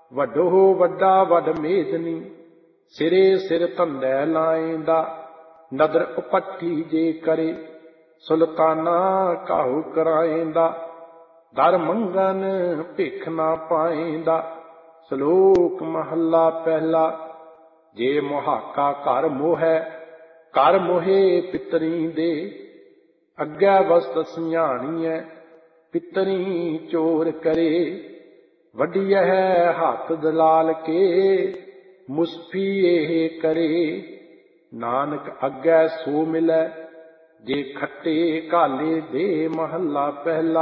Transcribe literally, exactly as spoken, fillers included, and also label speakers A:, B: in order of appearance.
A: ਵੱਡੋ ਵੱਡਾ ਵੱਡ ਮੇਦਨੀ, ਸਿਰੇ ਸਿਰ ਧੰਦੈ ਲਾਏਂਦਾ। ਨਦਰ ਉਪੱਠੀ ਜੇ ਕਰੇ, ਸੁਲਤਾਨਾ ਕਾਹੂ ਕਰਾਏਂਦਾ। ਦਰ ਮੰਗਨ ਭਿੱਖ ਨਾ ਪਾਏਂਦਾ। ਸ਼ਲੋਕ ਮਹੱਲਾ ਪਹਿਲਾ। ਜੇ ਮੁਹਾਕਾ ਘਰ ਮੋਹੈ, ਘਰ ਮੋਹੇ ਪਿਤਰੀ ਦੇ। ਅੱਗੇ ਵਸਤ ਸਿਆਣੀਐ, ਪਿਤਰੀ ਚੋਰ ਕਰੇ। ਵੱਢੀਐ ਹੱਥ ਦਲਾਲ ਕੇ, ਮੁਸਫੀ ਇਹ ਕਰੇ। ਨਾਨਕ ਅੱਗੇ ਸੋ ਮਿਲੈ, ਜੇ ਖੱਟੇ ਘਾਲੇ ਦੇ। ਮਹੱਲਾ ਪਹਿਲਾ।